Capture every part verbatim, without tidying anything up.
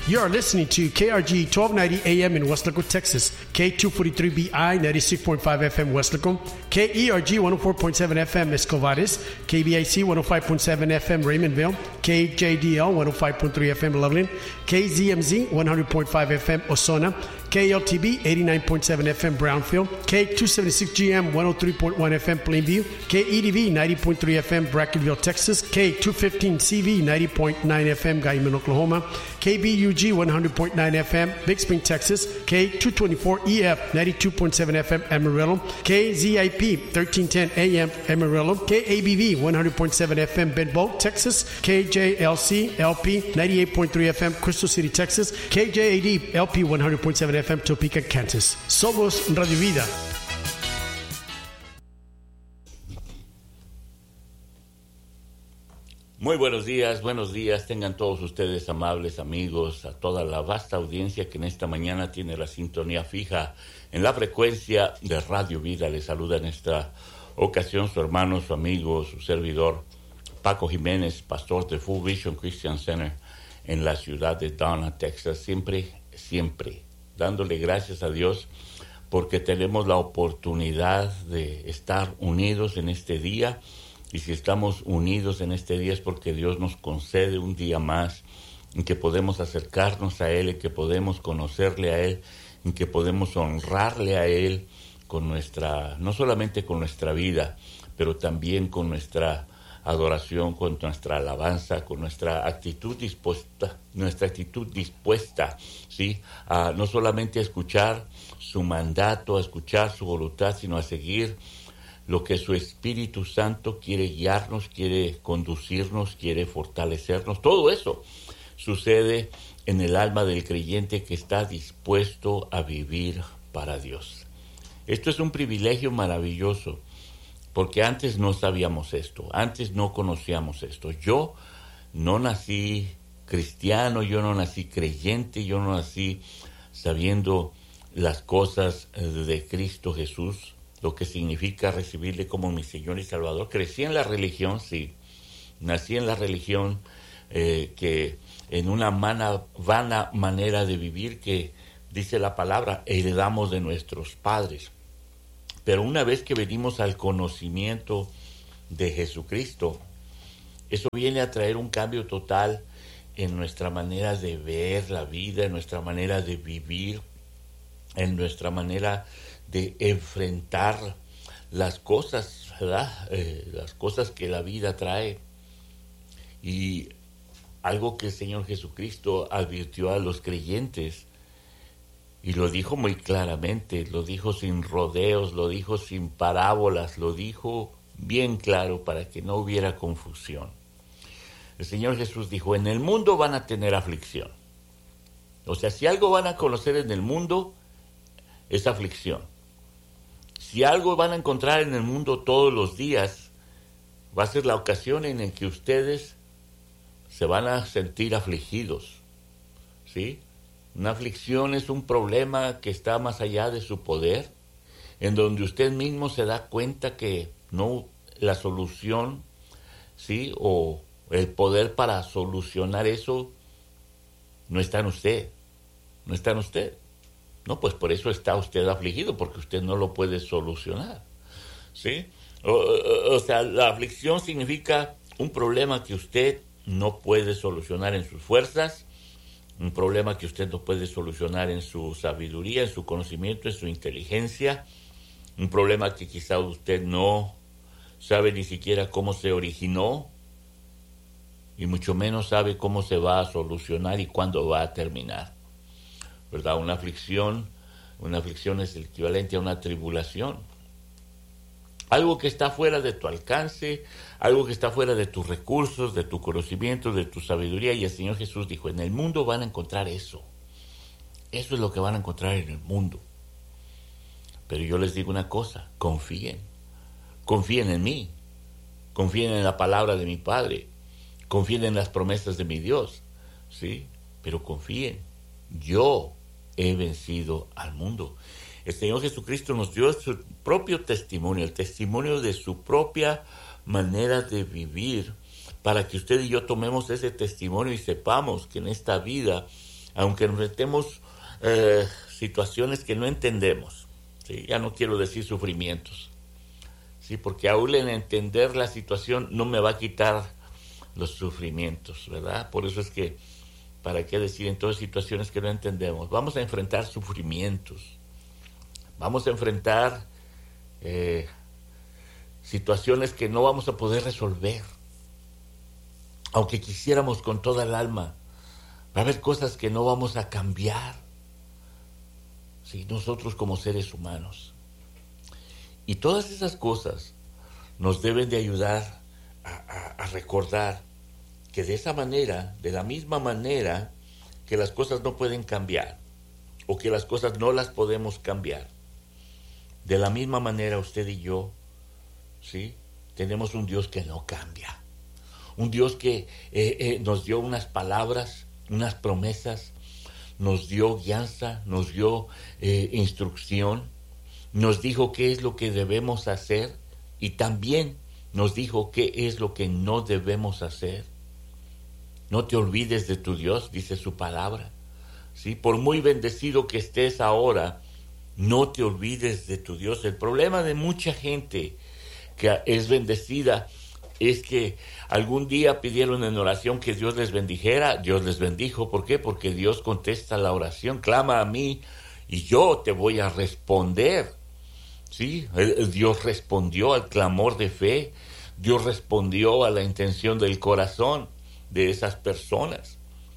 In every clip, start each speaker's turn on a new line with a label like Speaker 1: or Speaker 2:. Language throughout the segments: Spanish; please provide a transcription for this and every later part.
Speaker 1: You are listening to K R G twelve ninety A M in Weslaco, Texas, K two forty-three B I ninety-six point five F M Weslaco, K E R G one oh four point seven F M Escovares, K B I C one oh five point seven F M Raymondville, K J D L one oh five point three F M Loveland, K Z M Z one hundred point five F M Osona, K L T B eighty-nine point seven F M Brownfield, K two seventy-six G M one oh three point one F M Plainview, K E D V ninety point three F M Brackenville, Texas, K two fifteen C V ninety point nine F M Guyman, Oklahoma, K B U G one hundred point nine F M Big Spring, Texas, K two twenty-four E F ninety-two point seven F M Amarillo, K Z I P thirteen ten A M Amarillo, K A B V one hundred point seven F M Benbow, Texas, K J L C L P ninety-eight point three F M Crystal City, Texas, K J A D L P one hundred point seven F M Topeka, Kansas. Somos Radio Vida.
Speaker 2: Muy buenos días, buenos días, tengan todos ustedes amables amigos, a toda la vasta audiencia que en esta mañana tiene la sintonía fija en la frecuencia de Radio Vida. Les saluda en esta ocasión su hermano, su amigo, su servidor, Paco Jiménez, pastor de Full Vision Christian Center en la ciudad de Donna, Texas. Siempre, siempre dándole gracias a Dios porque tenemos la oportunidad de estar unidos en este día. Y si estamos unidos en este día es porque Dios nos concede un día más en que podemos acercarnos a Él, en que podemos conocerle a Él, en que podemos honrarle a Él con nuestra, no solamente con nuestra vida, pero también con nuestra adoración, con nuestra alabanza, con nuestra actitud dispuesta, nuestra actitud dispuesta, ¿sí? A no solamente a escuchar su mandato, a escuchar su voluntad, sino a seguir lo que su Espíritu Santo quiere guiarnos, quiere conducirnos, quiere fortalecernos. Todo eso sucede en el alma del creyente que está dispuesto a vivir para Dios. Esto es un privilegio maravilloso, porque antes no sabíamos esto, antes no conocíamos esto. Yo no nací cristiano, yo no nací creyente, yo no nací sabiendo las cosas de Cristo Jesús, lo que significa recibirle como mi Señor y Salvador. Crecí en la religión, sí. Nací en la religión eh, que en una mana, vana manera de vivir que, dice la palabra, heredamos de nuestros padres. Pero una vez que venimos al conocimiento de Jesucristo, eso viene a traer un cambio total en nuestra manera de ver la vida, en nuestra manera de vivir, en nuestra manera de enfrentar las cosas, ¿verdad? Eh, las cosas que la vida trae. Y algo que el Señor Jesucristo advirtió a los creyentes, y lo dijo muy claramente, lo dijo sin rodeos, lo dijo sin parábolas, lo dijo bien claro para que no hubiera confusión. El Señor Jesús dijo, en el mundo van a tener aflicción. O sea, si algo van a conocer en el mundo, es aflicción. Si algo van a encontrar en el mundo todos los días, va a ser la ocasión en la que ustedes se van a sentir afligidos, ¿sí? Una aflicción es un problema que está más allá de su poder, en donde usted mismo se da cuenta que no, la solución, ¿sí? O el poder para solucionar eso no está en usted, no está en usted. No, pues por eso está usted afligido, porque usted no lo puede solucionar, ¿sí? O, o, o sea, la aflicción significa un problema que usted no puede solucionar en sus fuerzas, un problema que usted no puede solucionar en su sabiduría, en su conocimiento, en su inteligencia, un problema que quizá usted no sabe ni siquiera cómo se originó, y mucho menos sabe cómo se va a solucionar y cuándo va a terminar. ¿Verdad? Una aflicción, una aflicción es el equivalente a una tribulación. Algo que está fuera de tu alcance, algo que está fuera de tus recursos, de tu conocimiento, de tu sabiduría. Y el Señor Jesús dijo, en el mundo van a encontrar eso. Eso es lo que van a encontrar en el mundo. Pero yo les digo una cosa, confíen. Confíen en mí. Confíen en la palabra de mi Padre. Confíen en las promesas de mi Dios. ¿Sí? Pero confíen. Yo he vencido al mundo. El Señor Jesucristo nos dio su propio testimonio, el testimonio de su propia manera de vivir, para que usted y yo tomemos ese testimonio y sepamos que en esta vida aunque enfrentemos eh, situaciones que no entendemos, ¿sí? Ya no quiero decir sufrimientos, ¿sí? Porque aún en entender la situación no me va a quitar los sufrimientos, ¿verdad? Por eso es que, ¿para qué decir en todas situaciones que no entendemos? Vamos a enfrentar sufrimientos, vamos a enfrentar eh, situaciones que no vamos a poder resolver, aunque quisiéramos con toda el alma. Va a haber cosas que no vamos a cambiar, ¿sí? Nosotros como seres humanos. Y todas esas cosas nos deben de ayudar a, a, a recordar que de esa manera, de la misma manera que las cosas no pueden cambiar, o que las cosas no las podemos cambiar, de la misma manera usted y yo, ¿sí? Tenemos un Dios que no cambia. Un Dios que eh, eh, nos dio unas palabras, unas promesas, nos dio guianza, nos dio eh, instrucción, nos dijo qué es lo que debemos hacer y también nos dijo qué es lo que no debemos hacer. No te olvides de tu Dios, dice su palabra, ¿sí? Por muy bendecido que estés ahora, no te olvides de tu Dios. El problema de mucha gente que es bendecida es que algún día pidieron en oración que Dios les bendijera, Dios les bendijo. ¿Por qué? Porque Dios contesta la oración, clama a mí y yo te voy a responder, ¿sí? Dios respondió al clamor de fe, Dios respondió a la intención del corazón de esas personas.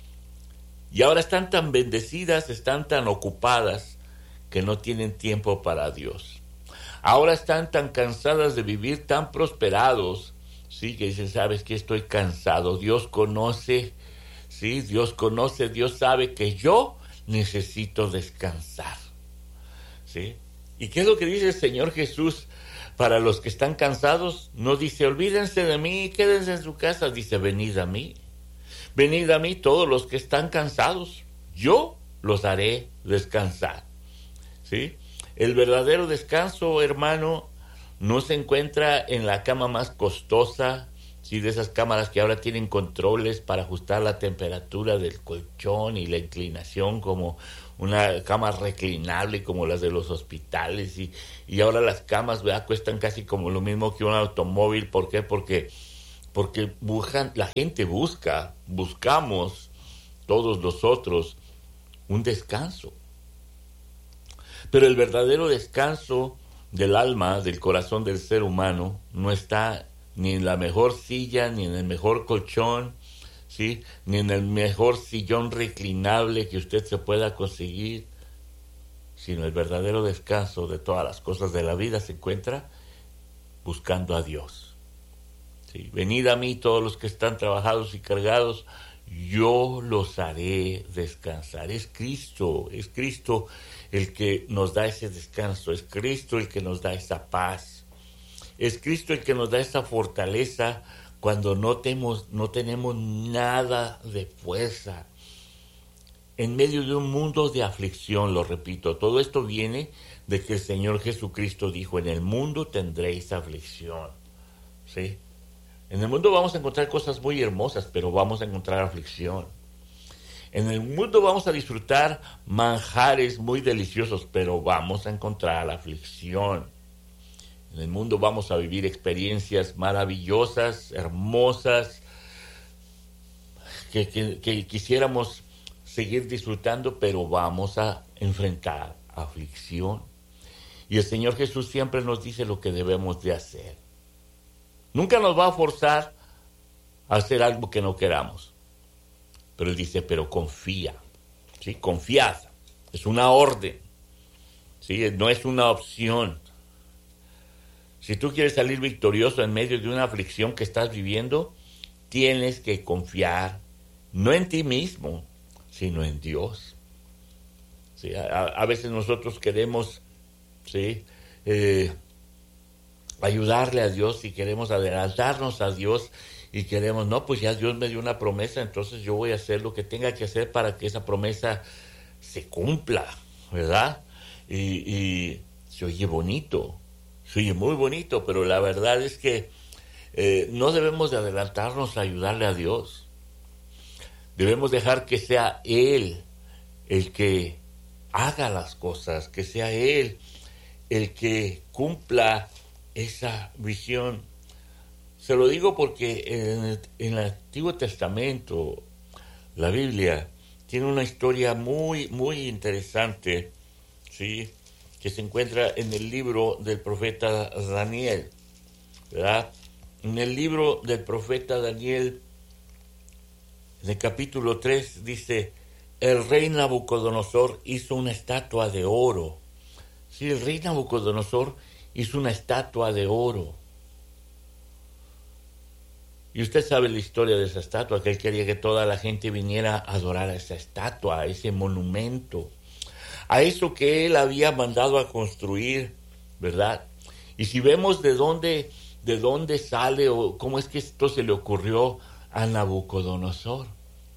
Speaker 2: Y ahora están tan bendecidas, están tan ocupadas, que no tienen tiempo para Dios. Ahora están tan cansadas de vivir, tan prosperados, sí, que dicen, ¿sabes qué? Estoy cansado. Dios conoce, sí, Dios conoce, Dios sabe que yo necesito descansar, ¿sí? ¿Y qué es lo que dice el Señor Jesús para los que están cansados? No dice, olvídense de mí, quédense en su casa. Dice, venid a mí. Venid a mí todos los que están cansados. Yo los haré descansar, ¿sí? El verdadero descanso, hermano, no se encuentra en la cama más costosa, ¿sí? De esas cámaras que ahora tienen controles para ajustar la temperatura del colchón y la inclinación, como una cama reclinable como las de los hospitales, y, y ahora las camas, ¿verdad?, cuestan casi como lo mismo que un automóvil. ¿Por qué? Porque, porque buscan, la gente busca, buscamos todos nosotros un descanso. Pero el verdadero descanso del alma, del corazón del ser humano, no está ni en la mejor silla, ni en el mejor colchón, ¿sí?, ni en el mejor sillón reclinable que usted se pueda conseguir, sino el verdadero descanso de todas las cosas de la vida se encuentra buscando a Dios, ¿sí? Venid a mí todos los que están trabajados y cargados, yo los haré descansar. Es Cristo, es Cristo el que nos da ese descanso, es Cristo el que nos da esa paz, es Cristo el que nos da esa fortaleza cuando no tenemos, no tenemos nada de fuerza, en medio de un mundo de aflicción. Lo repito, todo esto viene de que el Señor Jesucristo dijo, en el mundo tendréis aflicción, ¿sí? En el mundo vamos a encontrar cosas muy hermosas, pero vamos a encontrar aflicción. En el mundo vamos a disfrutar manjares muy deliciosos, pero vamos a encontrar aflicción. En el mundo vamos a vivir experiencias maravillosas, hermosas, que, que, que quisiéramos seguir disfrutando, pero vamos a enfrentar aflicción. Y el Señor Jesús siempre nos dice lo que debemos de hacer. Nunca nos va a forzar a hacer algo que no queramos. Pero Él dice, pero confía, ¿sí? Confiad. Es una orden, ¿sí? No es una opción. Si tú quieres salir victorioso en medio de una aflicción que estás viviendo, tienes que confiar, no en ti mismo, sino en Dios. ¿Sí? A, a veces nosotros queremos, ¿sí?, eh, ayudarle a Dios y queremos adelantarnos a Dios y queremos, no, pues ya Dios me dio una promesa, entonces yo voy a hacer lo que tenga que hacer para que esa promesa se cumpla, ¿verdad? Y, y se oye bonito, se oye muy bonito, pero la verdad es que eh, no debemos de adelantarnos a ayudarle a Dios. Debemos dejar que sea Él el que haga las cosas, que sea Él el que cumpla esa visión. Se lo digo porque en el, en el Antiguo Testamento, la Biblia tiene una historia muy, muy interesante, ¿sí?, que se encuentra en el libro del profeta Daniel, ¿verdad? En el libro del profeta Daniel, en el capítulo tres, dice: el rey Nabucodonosor hizo una estatua de oro. Sí, el rey Nabucodonosor hizo una estatua de oro. Y usted sabe la historia de esa estatua, que él quería que toda la gente viniera a adorar a esa estatua, a ese monumento, a eso que él había mandado a construir, ¿verdad? Y si vemos de dónde, de dónde sale o cómo es que esto se le ocurrió a Nabucodonosor,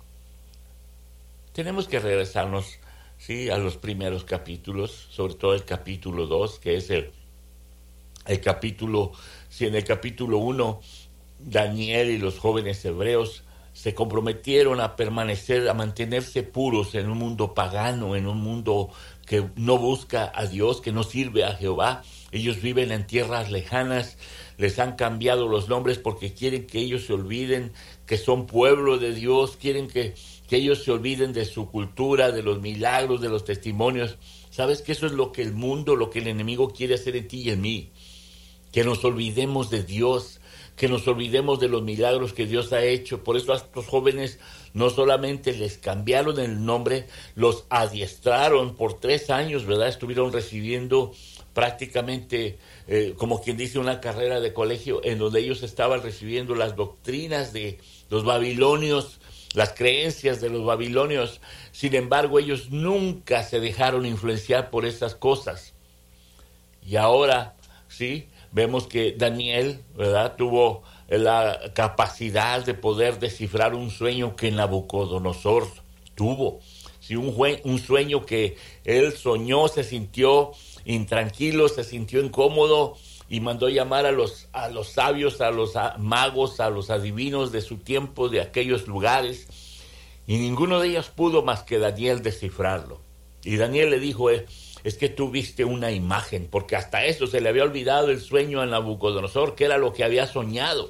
Speaker 2: tenemos que regresarnos, sí, a los primeros capítulos, sobre todo el capítulo dos, que es el, el capítulo, si en el capítulo uno Daniel y los jóvenes hebreos se comprometieron a permanecer, a mantenerse puros en un mundo pagano, en un mundo que no busca a Dios, que no sirve a Jehová. Ellos viven en tierras lejanas, les han cambiado los nombres porque quieren que ellos se olviden que son pueblo de Dios, quieren que, que ellos se olviden de su cultura, de los milagros, de los testimonios. ¿Sabes que eso es lo que el mundo, lo que el enemigo quiere hacer en ti y en mí? Que nos olvidemos de Dios, que nos olvidemos de los milagros que Dios ha hecho. Por eso a estos jóvenes no solamente les cambiaron el nombre, los adiestraron por tres años, ¿verdad? Estuvieron recibiendo prácticamente, eh, como quien dice, una carrera de colegio en donde ellos estaban recibiendo las doctrinas de los babilonios, las creencias de los babilonios. Sin embargo, ellos nunca se dejaron influenciar por esas cosas. Y ahora, sí, vemos que Daniel, ¿verdad?, tuvo la capacidad de poder descifrar un sueño que Nabucodonosor tuvo. Sí, un, jue- un sueño que él soñó, se sintió intranquilo, se sintió incómodo y mandó llamar a los, a los sabios, a los a, magos, a los adivinos de su tiempo, de aquellos lugares, y ninguno de ellos pudo más que Daniel descifrarlo. Y Daniel le dijo, eh, es que tú viste una imagen, porque hasta eso se le había olvidado el sueño a Nabucodonosor, que era lo que había soñado.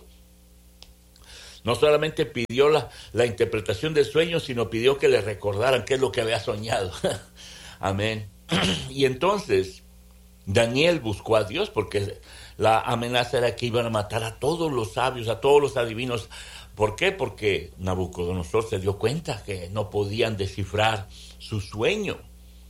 Speaker 2: No solamente pidió la, la interpretación del sueño, sino pidió que le recordaran qué es lo que había soñado. Amén. Y entonces Daniel buscó a Dios, porque la amenaza era que iban a matar a todos los sabios, a todos los adivinos. ¿Por qué? Porque Nabucodonosor se dio cuenta que no podían descifrar su sueño.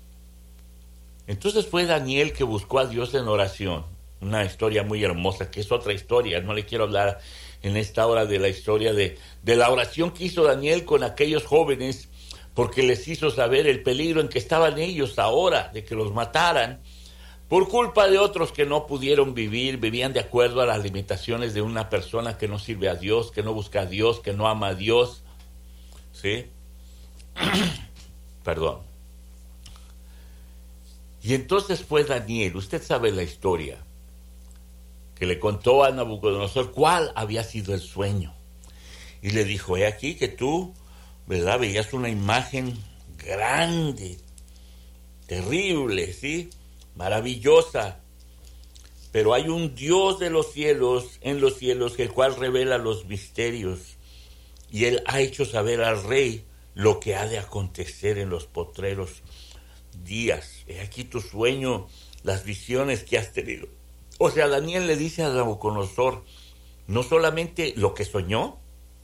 Speaker 2: Entonces fue Daniel que buscó a Dios en oración. Una historia muy hermosa, que es otra historia. No le quiero hablar en esta hora de la historia de, de la oración que hizo Daniel con aquellos jóvenes, porque les hizo saber el peligro en que estaban ellos ahora, de que los mataran, por culpa de otros que no pudieron vivir, vivían de acuerdo a las limitaciones de una persona que no sirve a Dios, que no busca a Dios, que no ama a Dios. ¿Sí? Perdón. Y entonces fue Daniel, usted sabe la historia, que le contó a Nabucodonosor cuál había sido el sueño. Y le dijo, he aquí que tú, ¿verdad?, veías una imagen grande, terrible, ¿sí?, maravillosa. Pero hay un Dios de los cielos, en los cielos, el cual revela los misterios. Y él ha hecho saber al rey lo que ha de acontecer en los postreros días. He aquí tu sueño, las visiones que has tenido. O sea, Daniel le dice a Nabucodonosor no solamente lo que soñó,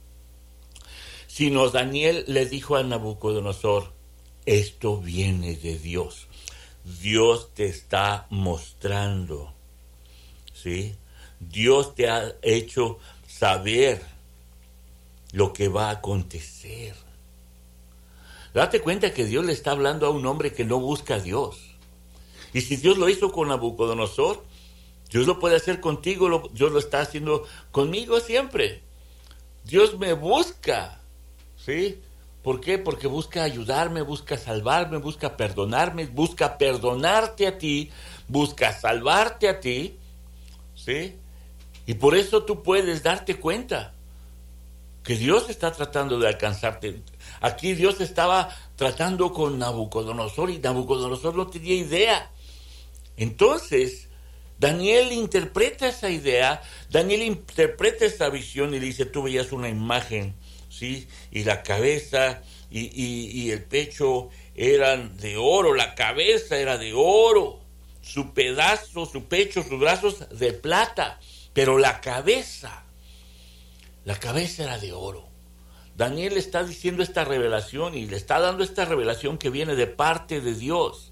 Speaker 2: sino Daniel le dijo a Nabucodonosor, esto viene de Dios. Dios te está mostrando, ¿sí? Dios te ha hecho saber lo que va a acontecer. Date cuenta que Dios le está hablando a un hombre que no busca a Dios. Y si Dios lo hizo con Nabucodonosor, Dios lo puede hacer contigo, lo, Dios lo está haciendo conmigo siempre. Dios me busca, ¿sí? ¿Por qué? Porque busca ayudarme, busca salvarme, busca perdonarme, busca perdonarte a ti, busca salvarte a ti, ¿sí? Y por eso tú puedes darte cuenta que Dios está tratando de alcanzarte. Aquí Dios estaba tratando con Nabucodonosor y Nabucodonosor no tenía idea. Entonces, Daniel interpreta esa idea, Daniel interpreta esa visión y dice, tú veías una imagen, ¿sí? Y la cabeza y, y, y el pecho eran de oro, la cabeza era de oro, su pedazo, su pecho, sus brazos de plata, pero la cabeza, la cabeza era de oro. Daniel está diciendo esta revelación y le está dando esta revelación que viene de parte de Dios.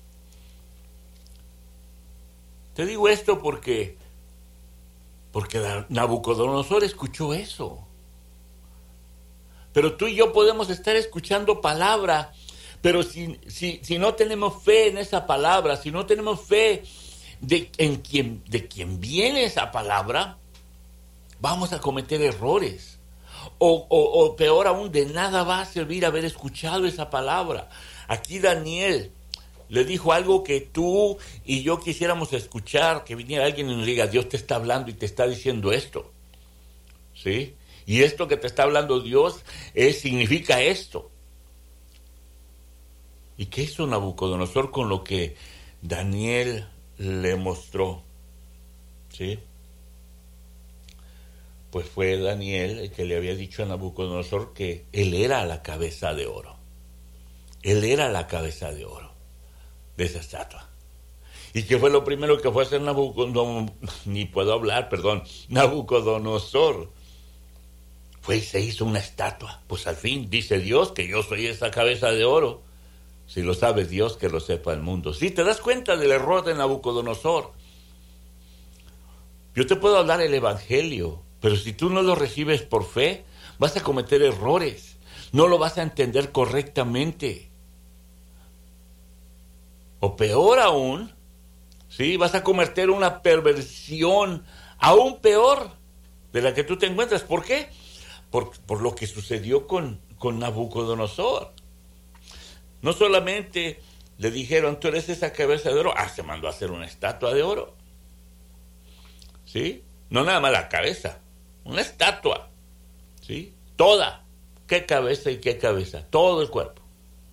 Speaker 2: Te digo esto porque, porque Nabucodonosor escuchó eso. Pero tú y yo podemos estar escuchando palabra, pero si, si, si no tenemos fe en esa palabra, si no tenemos fe de, en quien, de quien viene esa palabra, vamos a cometer errores. O, o, o peor aún, de nada va a servir haber escuchado esa palabra. Aquí Daniel le dijo algo que tú y yo quisiéramos escuchar, que viniera alguien y nos diga, Dios te está hablando y te está diciendo esto. ¿Sí? Y esto que te está hablando Dios es, significa esto. ¿Y qué hizo Nabucodonosor con lo que Daniel le mostró? ¿Sí? Pues fue Daniel el que le había dicho a Nabucodonosor que él era la cabeza de oro. Él era la cabeza de oro de esa estatua. ¿Y qué fue lo primero que fue a hacer Nabucodonosor? Ni puedo hablar, perdón. Nabucodonosor. Fue y se hizo una estatua. Pues al fin dice Dios que yo soy esa cabeza de oro. Si lo sabe Dios, que lo sepa el mundo. Si te das cuenta del error de Nabucodonosor. Yo te puedo hablar el evangelio, pero si tú no lo recibes por fe, vas a cometer errores. No lo vas a entender correctamente. O peor aún, ¿sí? Vas a cometer una perversión aún peor de la que tú te encuentras. ¿Por qué? Por, por lo que sucedió con, con Nabucodonosor. No solamente le dijeron, tú eres esa cabeza de oro, ah, se mandó a hacer una estatua de oro. ¿Sí? No nada más la cabeza, una estatua. ¿Sí? Toda. ¿Qué cabeza y qué cabeza? Todo el cuerpo.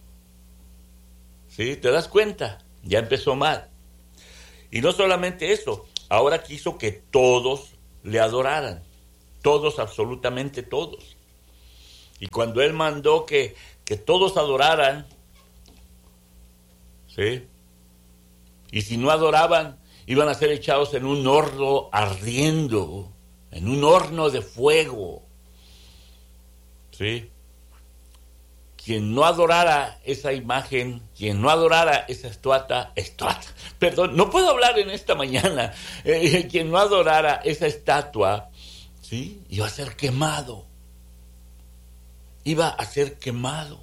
Speaker 2: ¿Sí? ¿Te das cuenta? Ya empezó mal. Y no solamente eso, ahora quiso que todos le adoraran. Todos, absolutamente todos. Y cuando él mandó que, que todos adoraran, ¿sí? Y si no adoraban, iban a ser echados en un horno ardiendo, en un horno de fuego. ¿Sí? Quien no adorara esa imagen, quien no adorara esa estatua, estatua, perdón, no puedo hablar en esta mañana, eh, quien no adorara esa estatua, ¿sí? Iba a ser quemado, iba a ser quemado.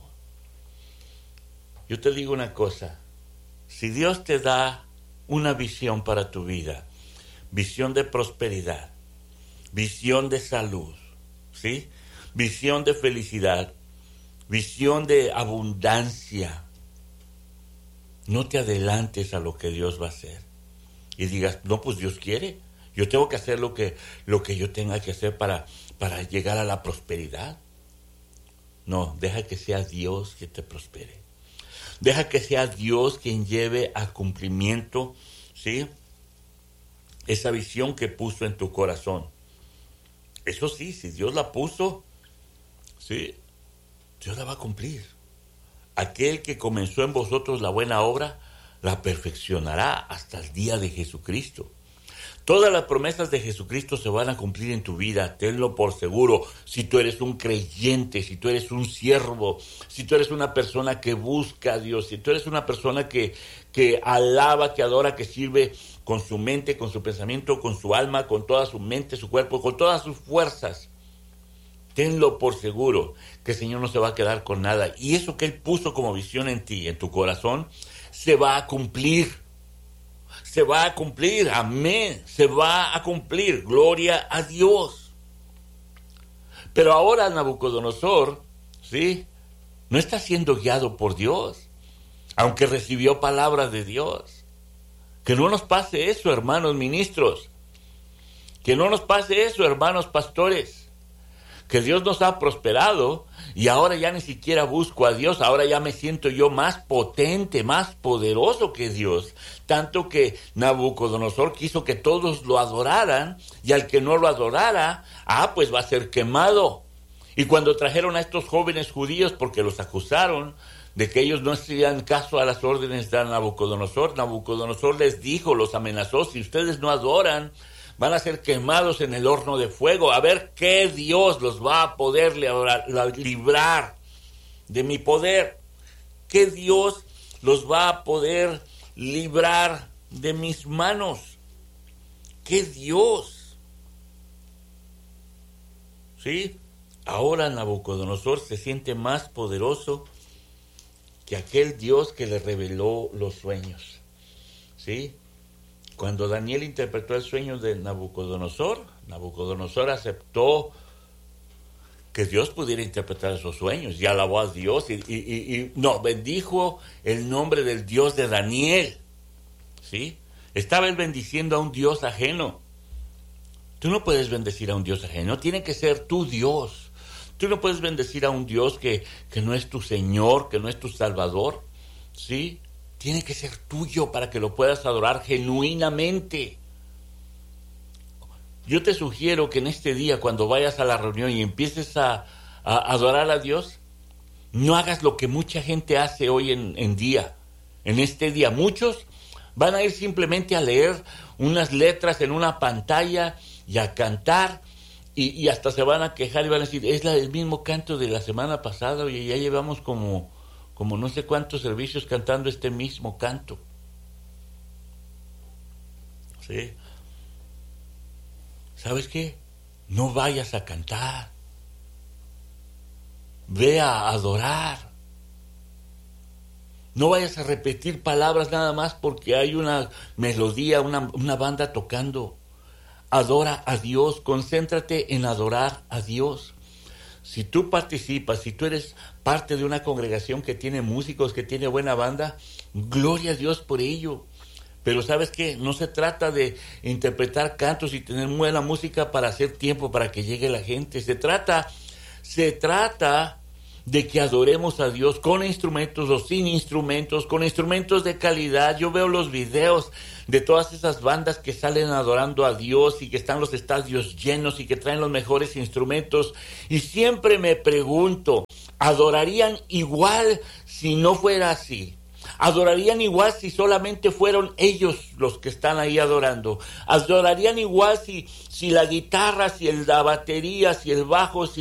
Speaker 2: Yo te digo una cosa, si Dios te da una visión para tu vida, visión de prosperidad, visión de salud, ¿sí? Visión de felicidad, visión de abundancia. No te adelantes a lo que Dios va a hacer y digas, no, pues Dios quiere, yo tengo que hacer lo que, lo que yo tenga que hacer para, para llegar a la prosperidad. No, deja que sea Dios que te prospere. Deja que sea Dios quien lleve a cumplimiento, ¿sí?, esa visión que puso en tu corazón. Eso sí, si Dios la puso, ¿sí?, Dios la va a cumplir. Aquel que comenzó en vosotros la buena obra, la perfeccionará hasta el día de Jesucristo. Todas las promesas de Jesucristo se van a cumplir en tu vida, tenlo por seguro. Si tú eres un creyente, si tú eres un siervo, si tú eres una persona que busca a Dios, si tú eres una persona que, que alaba, que adora, que sirve con su mente, con su pensamiento, con su alma, con toda su mente, su cuerpo, con todas sus fuerzas, tenlo por seguro que el Señor no se va a quedar con nada. Y eso que Él puso como visión en ti, en tu corazón, se va a cumplir. Se va a cumplir, amén, se va a cumplir, gloria a Dios. Pero ahora Nabucodonosor, ¿sí?, no está siendo guiado por Dios, aunque recibió palabras de Dios. Que no nos pase eso, hermanos ministros, que no nos pase eso, hermanos pastores, que Dios nos ha prosperado y ahora ya ni siquiera busco a Dios, ahora ya me siento yo más potente, más poderoso que Dios. Tanto que Nabucodonosor quiso que todos lo adoraran y al que no lo adorara, ah, pues va a ser quemado. Y cuando trajeron a estos jóvenes judíos porque los acusaron de que ellos no hacían caso a las órdenes de Nabucodonosor, Nabucodonosor les dijo, los amenazó, si ustedes no adoran, van a ser quemados en el horno de fuego. A ver qué Dios los va a poder librar de mi poder. ¿Qué Dios los va a poder librar de mis manos? ¿Qué Dios? ¿Sí? Ahora Nabucodonosor se siente más poderoso que aquel Dios que le reveló los sueños. ¿Sí? Cuando Daniel interpretó el sueño de Nabucodonosor, Nabucodonosor aceptó que Dios pudiera interpretar esos sueños y alabó a Dios y, y, y, y no, bendijo el nombre del Dios de Daniel. ¿Sí? Estaba él bendiciendo a un Dios ajeno. Tú no puedes bendecir a un Dios ajeno, tiene que ser tu Dios. Tú no puedes bendecir a un Dios que, que no es tu Señor, que no es tu Salvador. ¿Sí? Tiene que ser tuyo para que lo puedas adorar genuinamente. Yo te sugiero que en este día, cuando vayas a la reunión y empieces a, a adorar a Dios, no hagas lo que mucha gente hace hoy en, en día. En este día, muchos van a ir simplemente a leer unas letras en una pantalla y a cantar, y, y hasta se van a quejar y van a decir, es la, el mismo canto de la semana pasada, y ya llevamos como... como no sé cuántos servicios cantando este mismo canto. ¿Sí? ¿Sabes qué? No vayas a cantar. Ve a adorar. No vayas a repetir palabras nada más porque hay una melodía, una, una banda tocando. Adora a Dios, concéntrate en adorar a Dios. Si tú participas, si tú eres parte de una congregación que tiene músicos, que tiene buena banda, gloria a Dios por ello. Pero ¿sabes qué? No se trata de interpretar cantos y tener buena música para hacer tiempo para que llegue la gente. Se trata, se trata de que adoremos a Dios con instrumentos o sin instrumentos, con instrumentos de calidad. Yo veo los videos de todas esas bandas que salen adorando a Dios y que están los estadios llenos y que traen los mejores instrumentos. Y siempre me pregunto, ¿adorarían igual si no fuera así? ¿Adorarían igual si solamente fueron ellos los que están ahí adorando? ¿Adorarían igual si, si la guitarra, si el, la batería, si el bajo, si